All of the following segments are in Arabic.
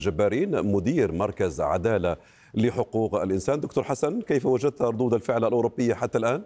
جبارين مدير مركز عدالة لحقوق الإنسان. دكتور حسن، كيف وجدت ردود الفعل الأوروبية حتى الآن؟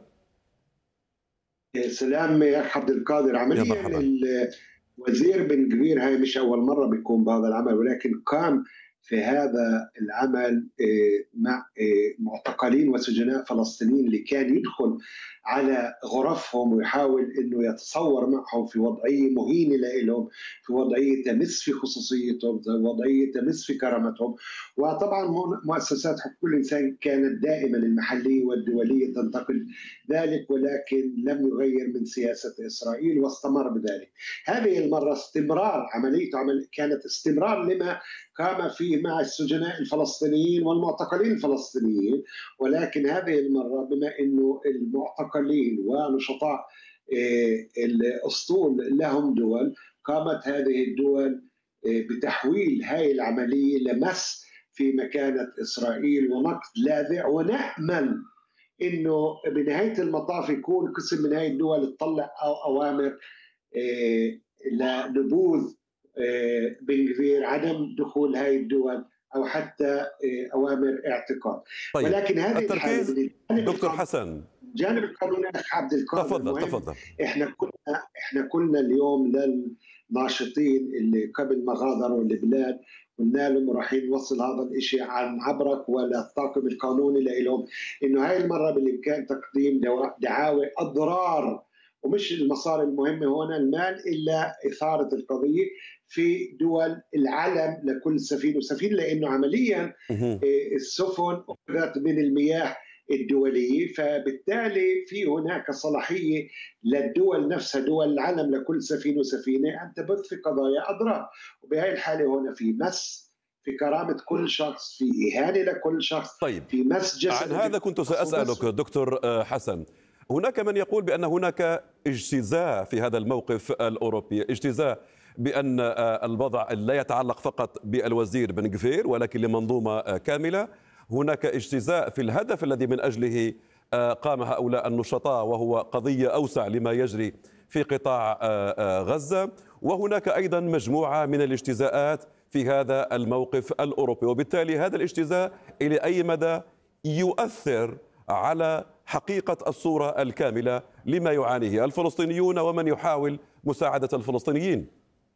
سلام يا أخ عبد القادر. يا عمليا مرحبا. الوزير بن كبير هاي مش أول مرة بيقوم بهذا العمل، ولكن قام في هذا العمل مع معتقلين وسجناء فلسطينيين اللي كان يدخل على غرفهم ويحاول أنه يتصور معهم في وضعية مهينة لهم، في وضعية تمس في خصوصيتهم، في وضعية تمس في كرامتهم. وطبعا مؤسسات حقوق الإنسان كانت دائما المحلية والدولية تنتقد ذلك، ولكن لم يغير من سياسة إسرائيل واستمر بذلك. هذه المرة استمرار كانت استمرار لما قام فيه مع السجناء الفلسطينيين والمعتقلين الفلسطينيين، ولكن هذه المرة بما أنه المعتقلين ونشطاء الأسطول لهم دول، قامت هذه الدول بتحويل هذه العملية لمس في مكانة إسرائيل ونقد لاذع، ونأمل انه بنهايه المطاف يكون قسم من هاي الدول تطلع اوامر لنبوذ بن غفير عدم دخول هاي الدول، او حتى اوامر اعتقال. طيب، ولكن هذه الحاله التركيز من دكتور حسن. الجانب القانوني اخ عبد القادر تفضل مهم. تفضل. احنا كنا اليوم للناشطين اللي قبل ما غادروا البلاد قلنا لهم رايحين نوصل هذا الشيء عن عبرك وللطاقم القانوني لهم، انه هاي المره بالامكان تقديم دعاوى اضرار، ومش المصاري المهمه هنا المال، الا اثاره القضيه في دول العالم لكل سفينه وسفينه، لانه عمليا السفن اخذت من المياه الدولية، فبالتالي في هناك صلاحية للدول نفسها، دول العالم لكل سفينة وسفينة أن تبث في قضايا أضرار. وبهذه الحالة هنا في مس في كرامة كل شخص، في إهانة لكل شخص، طيب، في مس عن جسد. هذا كنت سأسألك دكتور حسن. هناك من يقول بأن هناك اجتزاء في هذا الموقف الأوروبي، اجتزاء بأن الوضع لا يتعلق فقط بالوزير بن غفير ولكن لمنظومة كاملة. هناك اجتزاء في الهدف الذي من أجله قام هؤلاء النشطاء، وهو قضية أوسع لما يجري في قطاع غزة. وهناك أيضا مجموعة من الاجتزاءات في هذا الموقف الأوروبي، وبالتالي هذا الاجتزاء إلى أي مدى يؤثر على حقيقة الصورة الكاملة لما يعانيه الفلسطينيون ومن يحاول مساعدة الفلسطينيين؟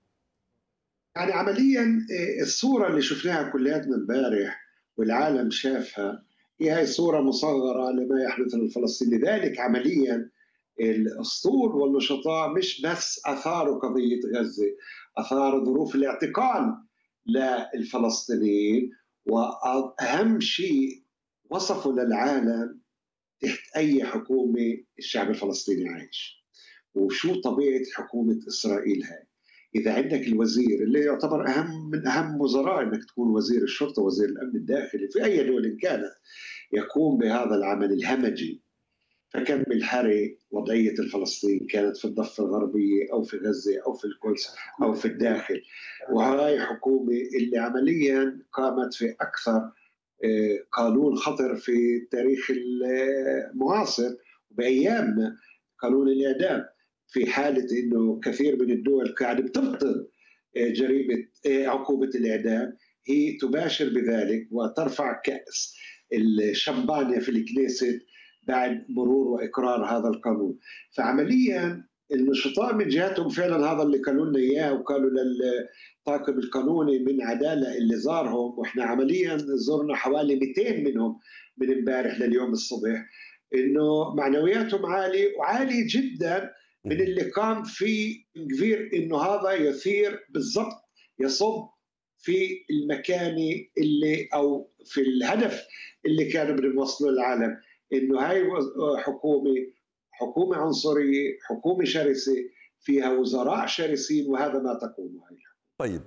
يعني عمليا الصورة اللي شفناها كلياتنا امبارح والعالم شافها هي صورة مصغرة لما يحدث للفلسطيني. لذلك عمليا الاسطول والنشطاء مش بس اثاروا قضيه غزه، اثاروا ظروف الاعتقال للفلسطينيين، واهم شيء وصفوا للعالم تحت اي حكومه الشعب الفلسطيني عايش، وشو طبيعه حكومه اسرائيل هاي. اذا عندك الوزير اللي يعتبر اهم من اهم وزراء انك تكون وزير الشرطه، وزير الامن الداخلي في اي دوله كانت، يقوم بهذا العمل الهمجي، فكم الحري وضعية الفلسطين كانت في الضفة الغربية أو في غزة أو في القدس أو في الداخل. وهاي حكومة اللي عمليا قامت في أكثر قانون خطر في التاريخ المعاصر بأيامنا، قانون الإعدام، في حالة أنه كثير من الدول قاعدة بتبطل جريمة عقوبة الإعدام، هي تباشر بذلك وترفع كأس الشمبانيا في الكنيست بعد مرور واقرار هذا القانون. فعمليا النشطاء من جهتهم فعلا هذا اللي قالوا لنا اياه، وقالوا للطاقم القانوني من عداله اللي زارهم، واحنا عمليا زرنا حوالي 200 منهم من امبارح لليوم الصبح، انه معنوياتهم عاليه وعاليه جدا من اللي قام فيه غفير، انه هذا يثير بالضبط يصب في المكانه اللي او في الهدف اللي كانوا بنوصله للعالم، انه هاي حكومه عنصريه، حكومه شرسه فيها وزراء شرسين، وهذا ما تقوم هاي. طيب،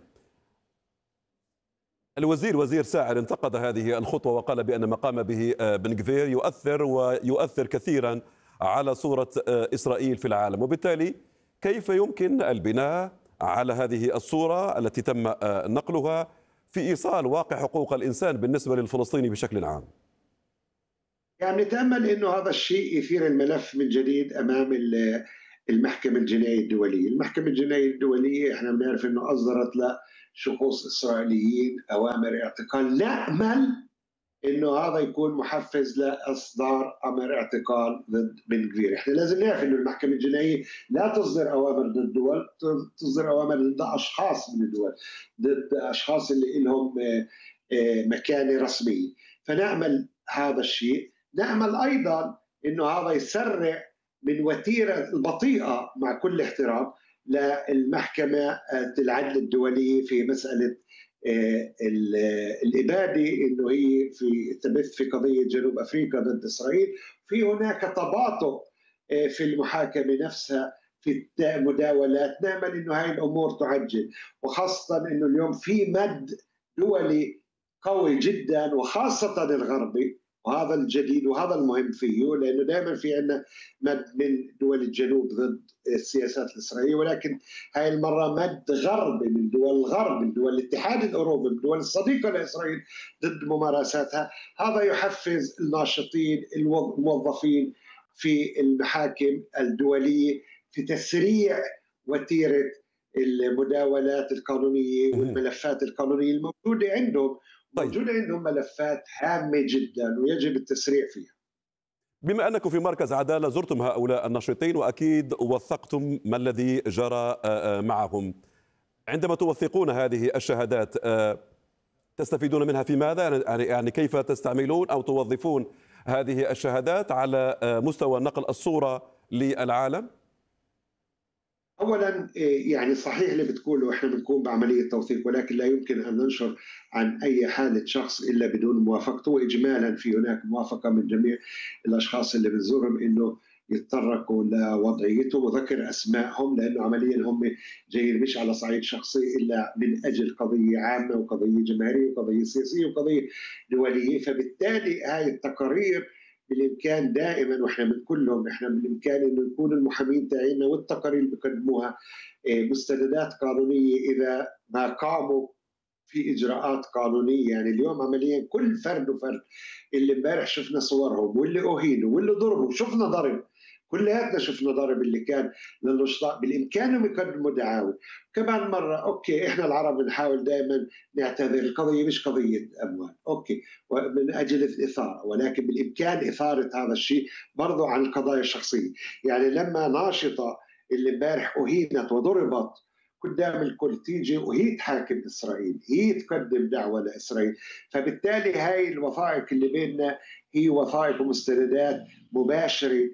وزير ساعر انتقد هذه الخطوة وقال بأن ما قام به بن غفير يؤثر كثيرا على صورة إسرائيل في العالم، وبالتالي كيف يمكن البناء على هذه الصورة التي تم نقلها في إيصال واقع حقوق الإنسان بالنسبة للفلسطيني بشكل عام؟ يعني نتأمل أنه هذا الشيء يثير الملف من جديد أمام المحكمة الجنائية الدولية. المحكمة الجنائية الدولية احنا بنعرف انه اصدرت لشخوص اسرائيليين اوامر اعتقال، نأمل انه هذا يكون محفز لاصدار امر اعتقال ضد بن غفير. احنا لازم نعرف انه المحكمة الجنائية لا تصدر اوامر ضد الدول، تصدر اوامر ضد اشخاص من الدول، ضد اشخاص اللي لهم مكانة رسمية. فنأمل هذا الشيء. نأمل ايضا انه هذا يسرع من وتيرة البطيئة مع كل احترام للمحكمة العدل الدولية في مسألة الإبادة، إنه هي تبث في قضية جنوب أفريقيا ضد إسرائيل. في هناك تباطؤ في المحاكمة نفسها في المداولات. نأمل إنه هاي الأمور تعجل، وخاصة إنه اليوم في مد دولي قوي جدا وخاصة الغربي، وهذا الجديد وهذا المهم فيه، لأنه دائما في عندنا مد من دول الجنوب ضد السياسات الإسرائيلية، ولكن هاي المرة مد غربي من دول الغرب، من دول الاتحاد الأوروبي، من دول الصديقة لإسرائيل ضد ممارساتها. هذا يحفز الناشطين الموظفين في المحاكم الدولية في تسريع وتيرة المداولات القانونية والملفات القانونية الموجودة عندهم. موجود عندهم ملفات هامة جدا ويجب التسريع فيها. بما أنكم في مركز عدالة زرتم هؤلاء الناشطين وأكيد وثقتم ما الذي جرى معهم، عندما توثقون هذه الشهادات تستفيدون منها في ماذا؟ يعني كيف تستعملون أو توظفون هذه الشهادات على مستوى نقل الصورة للعالم؟ اولا يعني صحيح اللي بتقوله، احنا بنقوم بعمليه توثيق، ولكن لا يمكن ان ننشر عن اي حاله شخص الا بدون موافقته. واجمالا في هناك موافقه من جميع الاشخاص اللي بنزورهم انه يتطرقوا لوضعيتهم وذكر اسمائهم، لانه عمليا هم جايين مش على صعيد شخصي الا من اجل قضيه عامه وقضيه جماهيريه وقضيه سياسيه وقضيه دوليه. فبالتالي هاي التقارير بالامكان دائما، واحنا بنقول لهم احنا بالامكان انه يكون المحامين تاعينا والتقارير اللي بيقدموها مستندات قانونيه اذا ما قاموا في اجراءات قانونيه. يعني اليوم عمليا كل فرد وفرد اللي امبارح شفنا صورهم واللي اهينوا واللي ضربوا، شفنا ضرب، كلياتنا شفنا ضرب اللي كان للنشطاء، بالامكان يقدموا دعاوى. كمان مره اوكي احنا العرب بنحاول دائما نعتذر، القضيه مش قضيه اموال، اوكي من اجل الاثاره، ولكن بالامكان اثاره هذا الشيء برضه عن القضايا الشخصيه. يعني لما ناشطه اللي امبارح اهينت وضربت قدام الكل تيجي وهي تحاكم اسرائيل، هي تقدم دعوه لاسرائيل، فبالتالي هاي الوثائق اللي بيننا هي وثائق ومستندات مباشره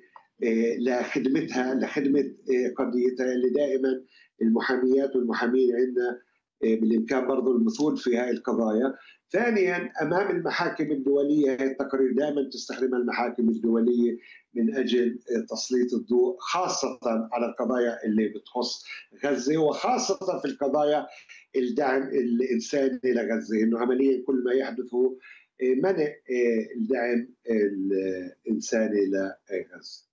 لخدمتها، لخدمه قضيتها، اللي دائما المحاميات والمحامين عندنا بالامكان برضه المثول في هاي القضايا. ثانيا امام المحاكم الدوليه، هي التقارير دائما تستخدمها المحاكم الدوليه من اجل تسليط الضوء خاصه على القضايا اللي بتخص غزه، وخاصه في القضايا الدعم الانساني لغزه، انه عمليا كل ما يحدث هو منع الدعم الانساني لغزه.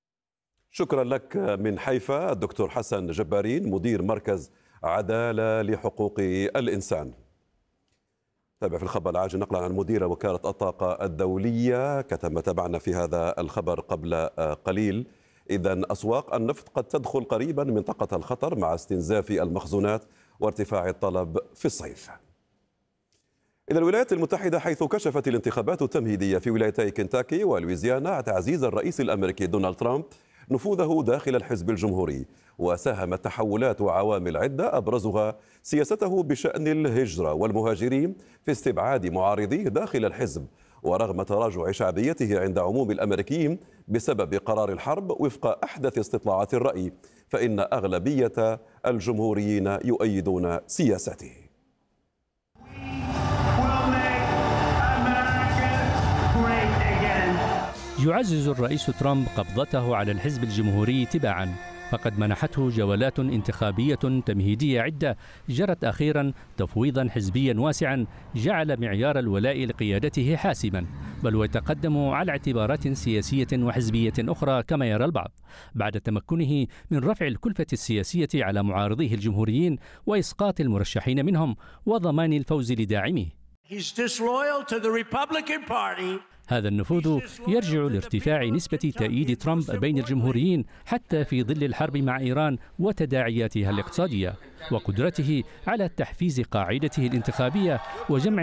شكرا لك من حيفا الدكتور حسن جبارين، مدير مركز عدالة لحقوق الإنسان. تابع في الخبر العاجل نقلا عن مدير وكالة الطاقة الدولية، كما تابعنا في هذا الخبر قبل قليل. إذن أسواق النفط قد تدخل قريبا منطقة الخطر مع استنزاف المخزونات وارتفاع الطلب في الصيف. إلى الولايات المتحدة، حيث كشفت الانتخابات التمهيدية في ولايتي كنتاكي ولويزيانا تعزيز الرئيس الأمريكي دونالد ترامب نفوذه داخل الحزب الجمهوري، وساهمت تحولات وعوامل عدة أبرزها سياسته بشأن الهجرة والمهاجرين في استبعاد معارضيه داخل الحزب، ورغم تراجع شعبيته عند عموم الأمريكيين بسبب قرار الحرب وفق أحدث استطلاعات الرأي، فإن أغلبية الجمهوريين يؤيدون سياسته. يعزز الرئيس ترامب قبضته على الحزب الجمهوري تباعا، فقد منحته جولات انتخابية تمهيدية عدة جرت أخيرا تفويضا حزبيا واسعا جعل معيار الولاء لقيادته حاسما، بل ويتقدم على اعتبارات سياسية وحزبية أخرى كما يرى البعض، بعد تمكنه من رفع الكلفة السياسية على معارضيه الجمهوريين وإسقاط المرشحين منهم وضمان الفوز لداعميه. He's disloyal to the Republican Party. هذا النفوذ يرجع لارتفاع نسبة تأييد ترامب بين الجمهوريين حتى في ظل الحرب مع إيران وتداعياتها الاقتصادية، وقدرته على تحفيز قاعدته الانتخابية وجمع